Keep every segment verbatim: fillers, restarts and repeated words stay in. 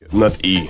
Not E.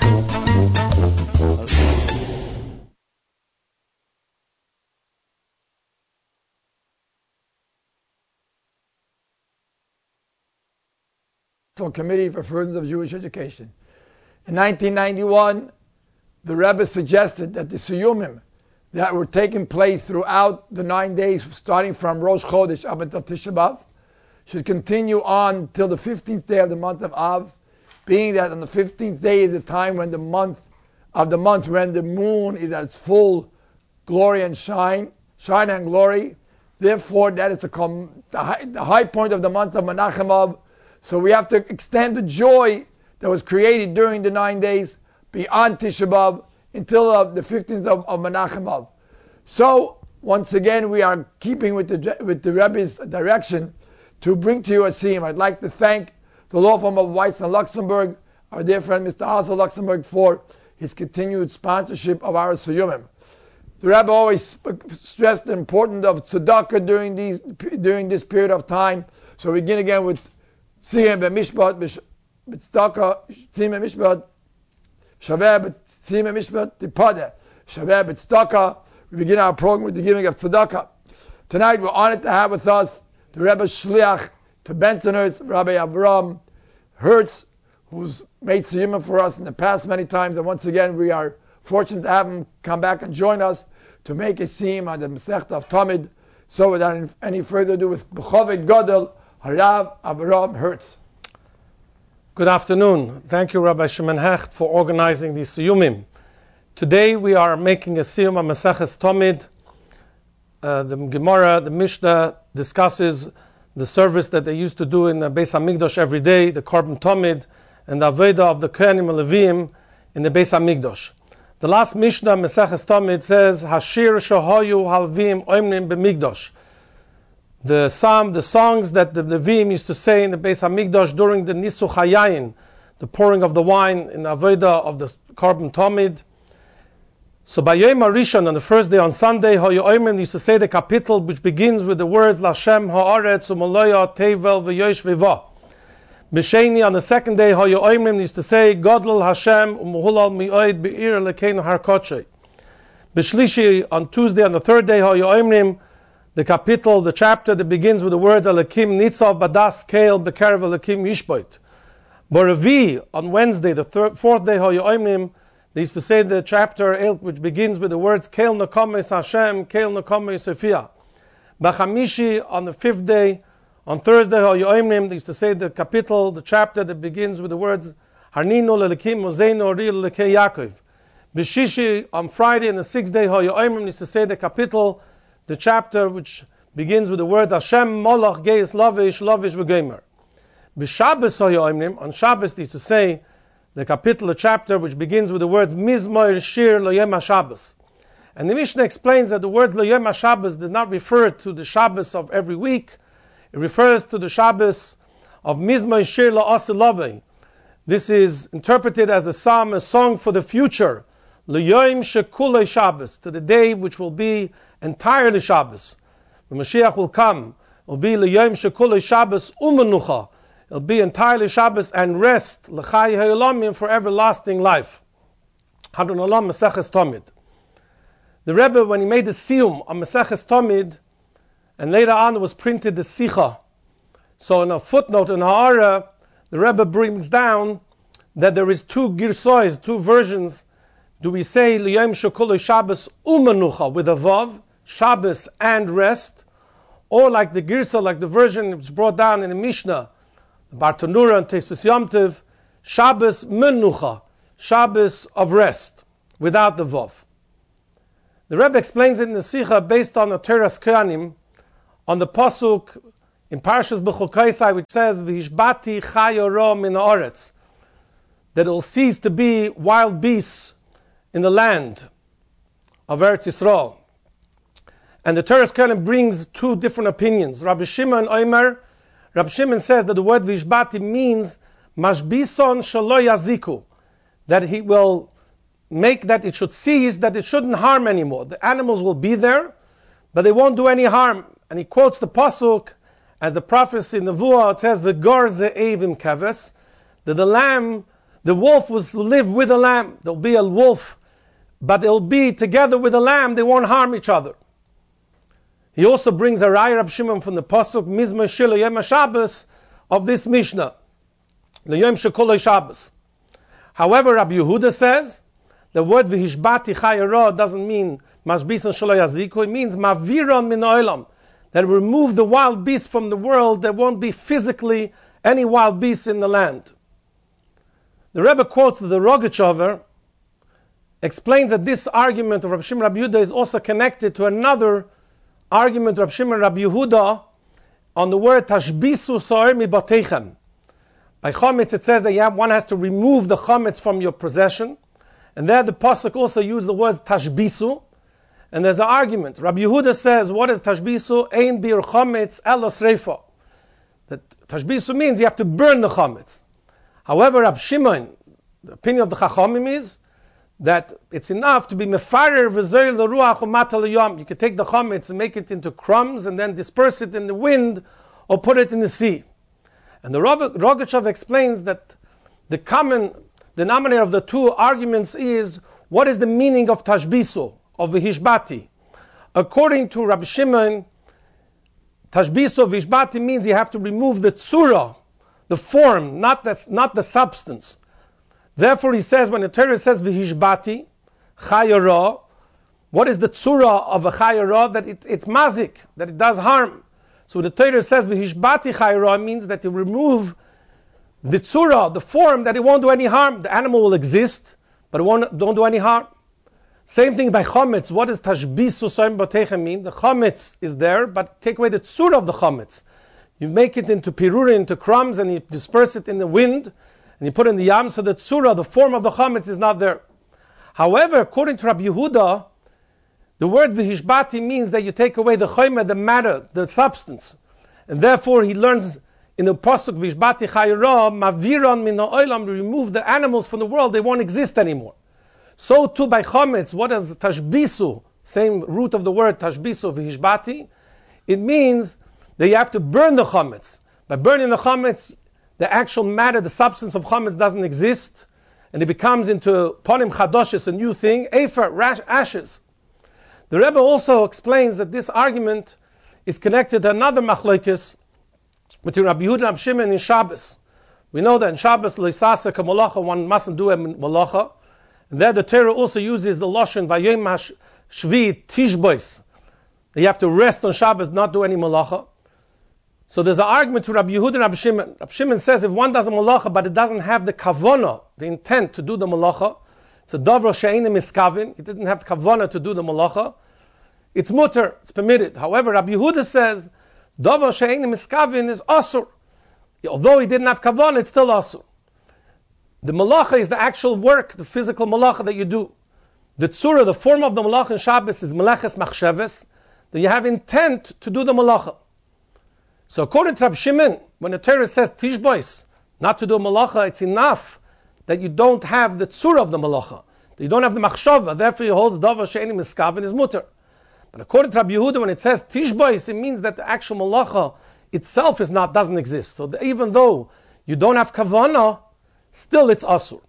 Committee for Furtherance of Jewish Education. In nineteen ninety-one, the Rebbe suggested that the Siyumim that were taking place throughout the nine days, starting from Rosh Chodesh up until Tisha B'Av, should continue on till the fifteenth day of the month of Av, being that on the fifteenth day is the time when the month of the month when the moon is at its full glory and shine, shine and glory. Therefore, that is a com- the, high, the high point of the month of Menachem Av. So we have to extend the joy that was created during the nine days beyond Tisha B'Av until uh, the fifteenth of, of Menachem Av. So once again, we are keeping with the with the Rebbe's direction to bring to you a siyum. I'd like to thank the law firm of Weiss and Luxembourg, our dear friend Mister Arthur Luxembourg, for his continued sponsorship of our siyumim. The Rebbe always stressed the importance of tzedakah during these during this period of time. So we begin again with siyum b'mishpat b'tzedakah, siyum b'mishpat shaveh b'siyum b'mishpat tipadeh shaveh b'tzedakah. We begin our program with the giving of tzedakah. Tonight we're honored to have with us the Rebbe Shliach to Bensonhurst, Rabbi Avram Hertz, who's made siyum for us in the past many times, and once again we are fortunate to have him come back and join us to make a siyum on the Masechta of Tamid. So without any further ado, with B'choved Gadol, Harav Avram Hertz. Good afternoon. Thank you, Rabbi Shimon Hecht, for organizing these siyumim. Today we are making a siyum on Maseches Tamid. Uh, the Gemara, the Mishnah, discusses the service that they used to do in the Beis HaMikdash every day, the Korban Tamid, and the Aveda of the Kohanim and Levim in the Beis HaMikdash. The last Mishnah, Maseches Tamid, says, Hashir shahoyu halvim oimnim b'mikdash. The psalm, the songs that the Levim used to say in the Beis HaMikdash during the Nisuch HaYayin, the pouring of the wine in the Aveda of the Korban Tamid. So by Yom HaRishon, on the first day, on Sunday, Hoyu Oimrim used to say the capital which begins with the words Lashem Ha'aretz U'Maloya Tevel V'Yosh V'Va. B'Sheni, on the second day, Hoyu Oimrim used to say Godel Hashem U'Muhulal Mi'oid Be'ir Lekeinu Har Kodshay. B'Shlishi, on Tuesday, on the third day, Hoyu Oimrim, the capital, the chapter that begins with the words Alekim Nitzav Badas Keil B'Kerev Alekim Yishboit. B'Revi, on Wednesday, the third, fourth day, Hoyu Oimrim, they used to say the chapter which begins with the words Keil Nokomes Hashem, Keil Nokomes Sophia. B'Chamishi, on the fifth day, on Thursday, Hoyu Oimrim, they used to say the capital, the chapter that begins with the words Harninu Lelekim Mozeinu Ori Lelekei Yaakov. B'Shishi, on Friday, and the sixth day, Hoyu Oimrim used to say the capital, the chapter which begins with the words Hashem Molach Geis Lavish Lavish V'Gomer. B'Shabbos, Hoyu Oimrim, on Shabbos they used to say the capital, the chapter which begins with the words Mizmor Shir Lo Yom HaShabbos. And the Mishnah explains that the words Lo Yom HaShabbos does not refer to the Shabbos of every week. It refers to the Shabbos of Mizmor Shir Lo Asi Lovei. This is interpreted as a psalm, a song for the future. Lo Yom Shekulei Shabbos, to the day which will be entirely Shabbos. The Mashiach will come. It will be Lo Yom Shekulei Shabbos Umenucha. It'll be entirely Shabbos and rest, l'chai ha'olamim, for everlasting life. Hadron Olam Maseches Tamid. The Rebbe, when he made the siyum on Maseches Tamid, and later on it was printed the Sicha. So in a footnote in Ha'ara, the Rebbe brings down that there is two girsois, two versions. Do we say L'yom Shekulei Shabbos u'menucha with a vav, Shabbos and rest, or like the girsa, like the version that was brought down in the Mishnah, Bartanura and Tosfos Yom Tov, Shabbos Menucha, Shabbos of rest, without the Vav. The Rebbe explains it in the Sicha based on the Teras Kohanim, on the Pasuk in Parshas B'Chukaisai, which says, V'ishbati chayoro min ha'aretz, that it will cease to be wild beasts in the land of Eretz Yisrael. And the Teras Kohanim brings two different opinions. Rabbi Shimon Omer, Rabbi Shimon says that the word Vishbati means Mashbison Shalo Yaziku, that he will make that it should cease, that it shouldn't harm anymore. The animals will be there, but they won't do any harm. And he quotes the Pasuk as the prophecy in the Nevuah. It says, V'gor ze'evim keves, that the lamb, the wolf will live with the lamb. There'll be a wolf, but they'll be together with the lamb. They won't harm each other. He also brings a Raya Rab Shimon from the Pasuk Mizmor Shelo Yom HaShabbos of this Mishnah, L'Yom Shekolei Shabbos. However, Rabbi Yehuda says the word V'hishbati Chayero doesn't mean Mashbisan Shelo Yaziku. It means Maviron Min Olam, that remove the wild beasts from the world. There won't be physically any wild beasts in the land. The Rebbe quotes that the Rogachover explains that this argument of Rabbi Shimon Rabbi Yehuda is also connected to another argument of Rabbi Shimon Rabbi Yehuda on the word Tashbisu So'er Mibateichem. By Chometz it says that yeah, one has to remove the Chometz from your possession. And there the Pasuk also used the words Tashbisu. And there's an argument. Rabbi Yehuda says, what is Tashbisu? Ein bir Chometz elos reifa. That Tashbisu means you have to burn the Chometz. However, Rabbi Shimon, the opinion of the Chachamim is that it's enough to be mefarer v'zoyer l'ruach u'mata l'yom. You can take the chametz and make it into crumbs and then disperse it in the wind or put it in the sea. And the Rogachover explains that the common denominator of the two arguments is, what is the meaning of tashbisu, of v'hishbati? According to Rabbi Shimon, tashbisu v'hishbati means you have to remove the tzura, the form, not the, not the substance. Therefore, he says, when the Torah says v'hishbati, chayara, what is the tzura of a chayara? That it, it's mazik, that it does harm. So the Torah says v'hishbati chayara means that you remove the tzura, the form, that it won't do any harm. The animal will exist, but it won't don't do any harm. Same thing by chametz. What does tashbisu so'im b'teichem mean? The chametz is there, but take away the tzura of the chametz. You make it into pirura, into crumbs, and you disperse it in the wind, and you put it in the yam, so the tzura, the form of the chametz, is not there. However, according to Rabbi Yehuda, the word v'hishbati means that you take away the chayma, the matter, the substance. And therefore he learns in the pasuk v'hishbati chayra, maviron min ha'olam, remove the animals from the world, they won't exist anymore. So too by chametz, what is tashbisu, same root of the word tashbisu v'hishbati, it means that you have to burn the chametz. By burning the chametz, the actual matter, the substance of chametz doesn't exist, and it becomes into ponim chadoshes, a new thing, efer, rash, ashes. The Rebbe also explains that this argument is connected to another machlokes between Rabbi Yehuda and Rabbi Shimon in Shabbos. We know that in Shabbos, loisasa kamolacha, one mustn't do a malacha. And there the Torah also uses the lashon vayom shvi tishbois. You have to rest on Shabbos, not do any malacha. So there's an argument to Rabbi Yehuda and Rabbi Shimon. Rabbi Shimon says if one does a malacha, but it doesn't have the kavana, the intent to do the malacha, it's a davar she'ein miskavin, it didn't have kavana to do the malacha, it's mutter, it's permitted. However, Rabbi Yehuda says, davar she'ein miskavin is asur. Although he didn't have kavana, it's still asur. The malacha is the actual work, the physical malacha that you do. The tzura, the form of the malacha in Shabbos is meleches machsheves, that you have intent to do the malacha. So according to Rabbi Shimon, when the Torah says tishbois, not to do a malacha, it's enough that you don't have the tzura of the malacha, that you don't have the machshava, therefore he holds davar she'ein miskavin is mutter. But according to Rabbi Yehuda, when it says tishbois, it means that the actual malacha itself is not, doesn't exist. So the, even though you don't have kavanah, still it's asur.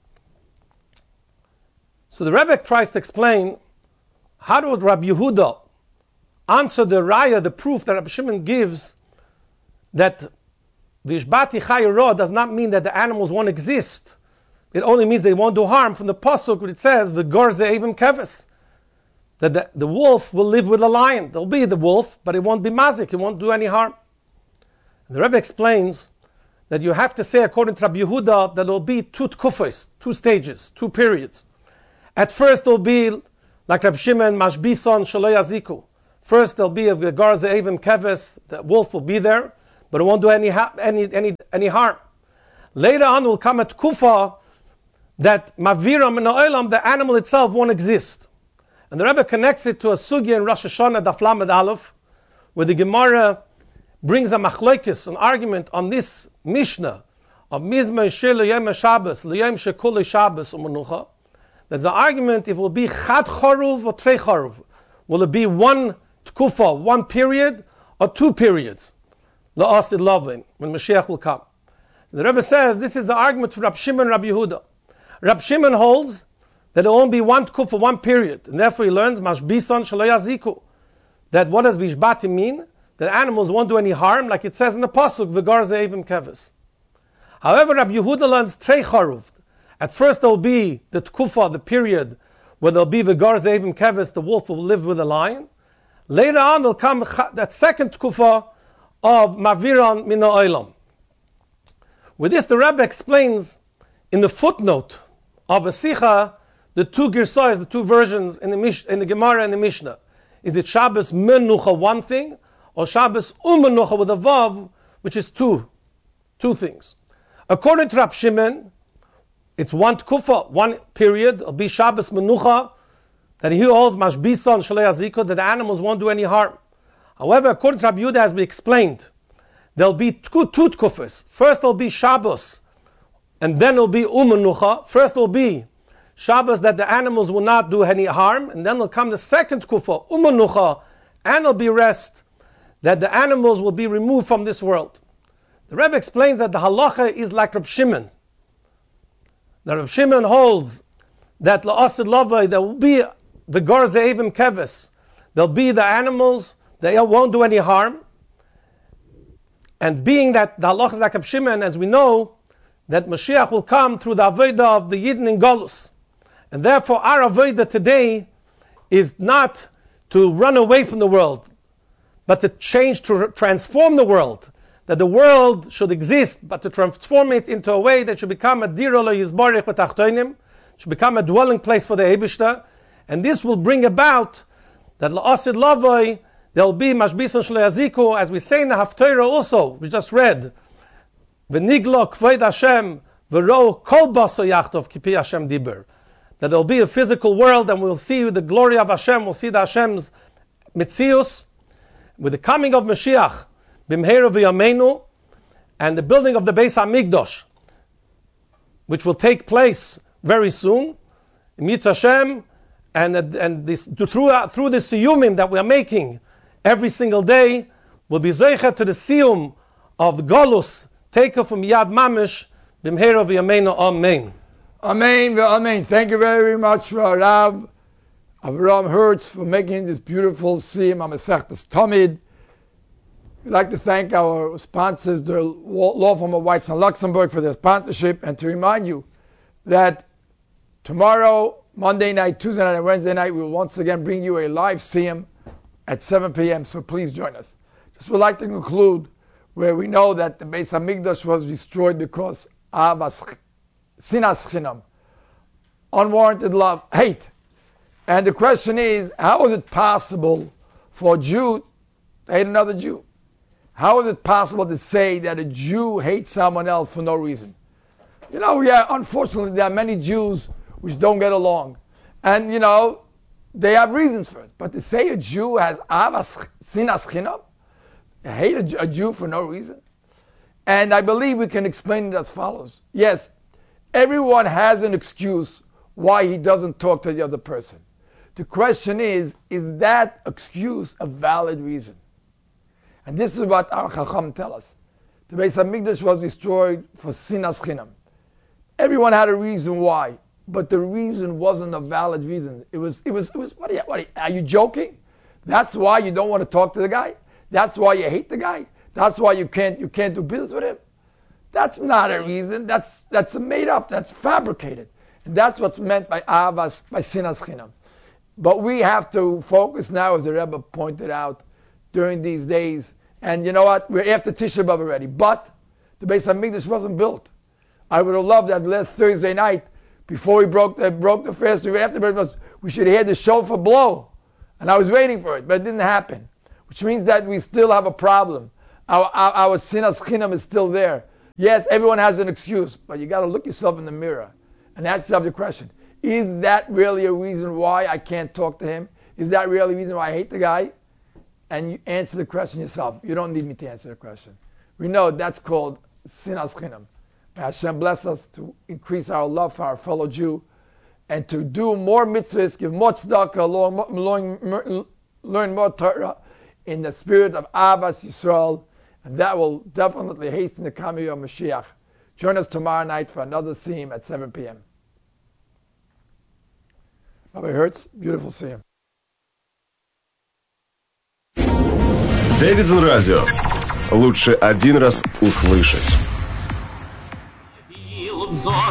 So the Rebbe tries to explain, how does Rabbi Yehuda answer the raya, the proof that Rabbi Shimon gives, that v'ishbati chayra does not mean that the animals won't exist. It only means they won't do harm. From the pasuk where it says v'gor ze'evim keves, that the, the wolf will live with the lion. There'll be the wolf, but it won't be mazik. It won't do any harm. And the Rebbe explains that you have to say, according to Rabbi Yehuda, that there will be two tkufos, two stages, two periods. At first, there will be like Rabbi Shimon, mashbison shelo yaziku. First, there'll be a v'gor ze'evim keves. The wolf will be there, but it won't do any any any any harm. Later on will come a tkufa that maviram min ha'olam, the animal itself won't exist. And the Rebbe connects it to a sugya in Rosh Hashanah Daf Lamed Aleph, where the Gemara brings a machlokes, an argument on this Mishnah of Mizmor Shelo Yom HaShabbos, L'Yom Shekolei Shabbos U'Menucha. There's an argument if it will be chad charuv or trei charuv. Will it be one tkufa, one period, or two periods? La'asid lavin, when Mashiach will come. The Rebbe says this is the argument to Rabbi Shimon and Rabbi Yehuda. Rab Shimon holds that it will only be one tkuf for one period, and therefore he learns mashbison shelo yaziku. That what does vishbati mean? That animals won't do any harm, like it says in the pasuk v'gar ze'evim keves. However, Rabbi Yehuda learns trei charuv. At first there will be the tkufa, the period where there will be v'gar ze'evim keves, the wolf will live with the lion. Later on will come that second tkufa of maviran min ha'olam. With this, the Rebbe explains in the footnote of a Sicha the two girsayos, the two versions in the Mish, in the Gemara and the Mishnah. Is it Shabbos menucha one thing, or Shabbos umenucha with a vav, which is two, two things? According to Rab Shimon, it's one tkufa, one period. It'll be Shabbos menucha, that he holds mashbison shalei aziko, that the animals won't do any harm. However, according to Rabbi Yehuda, as we explained, there'll be two, two tkufas. First there'll be Shabbos, and then it'll be umenucha. First it'll be Shabbos that the animals will not do any harm, and then will come the second tkufa, umenucha, and it'll be rest, that the animals will be removed from this world. The Rebbe explains that the halacha is like Rab Shimon. The Rab Shimon holds that la'asid lavai, there will be the gar ze'evim keves, there'll be the animals, they won't do any harm. And being that the halacha is like Rab Shimon, as we know, that Mashiach will come through the avodah of the Yidden in Golus. And therefore our avodah today is not to run away from the world, but to change, to transform the world. That the world should exist, but to transform it into a way that should become a dira lo yizbarich b'tachtonim, should become a dwelling place for the Eibishter. And this will bring about that la'asid lavoi, there will be mashbison shelo yaziku, as we say in the Haftorah also, we just read, v'niglo kvoid Hashem v'ro kol baso yachtov kipi Hashem diber. That there will be a physical world, and we'll see the glory of Hashem, we'll see the Hashem's mitzius. With the coming of Mashiach, bimheira v'yameinu, and the building of the Beis HaMikdash, which will take place very soon, in Yitz Hashem, and, and this, through, through the siyumim that we are making every single day, will be zeicha to the siyum of the Golus, taken from Yad Mamish, bimheira v'yameinu, amen. Amen, amen. Thank you very much, Rav Avraham Hertz, for making this beautiful siyum HaMasechtas Tamid. We'd like to thank our sponsors, the law firm of Weiss and Luxembourg, for their sponsorship, and to remind you that tomorrow, Monday night, Tuesday night, and Wednesday night, we will once again bring you a live siyum at seven p.m., so please join us. Just would like to conclude where we know that the Beis HaMikdash was destroyed because of sinas chinam, unwarranted love, hate. And the question is, how is it possible for a Jew to hate another Jew? How is it possible to say that a Jew hates someone else for no reason? You know, yeah, unfortunately, there are many Jews which don't get along. And, you know, they have reasons for it. But to say a Jew has avas sinas chinam, hate a, a Jew for no reason? And I believe we can explain it as follows. Yes, everyone has an excuse why he doesn't talk to the other person. The question is, is that excuse a valid reason? And this is what our Chacham tell us. The Beis HaMikdash was destroyed for sinas chinam. Everyone had a reason why, but the reason wasn't a valid reason. It was, it was, it was. What are you, what are you, are you joking? That's why you don't want to talk to the guy? That's why you hate the guy? That's why you can't, you can't do business with him? That's not a reason. That's, that's made up. That's fabricated. And that's what's meant by avas, by sinas chinam. But we have to focus now, as the Rebbe pointed out, during these days. And you know what? We're after Tisha B'Av already. But the Beis HaMikdash wasn't built. I would have loved that last Thursday night, before we broke the, broke the fast, right after we should have had the shofar blow. And I was waiting for it, but it didn't happen. Which means that we still have a problem. Our, our, our sinas chinam is still there. Yes, everyone has an excuse, but you got to look yourself in the mirror and ask yourself the question, is that really a reason why I can't talk to him? Is that really a reason why I hate the guy? And you answer the question yourself. You don't need me to answer the question. We know that's called sinas chinam. May Hashem bless us to increase our love for our fellow Jew and to do more mitzvahs, give more tzedakah, learn, learn more Torah in the spirit of Avas Yisrael, and that will definitely hasten the coming of Mashiach. Join us tomorrow night for another theme at seven p.m. Rabbi Hertz, beautiful siyum. Davidson Radio. Лучше один раз услышать.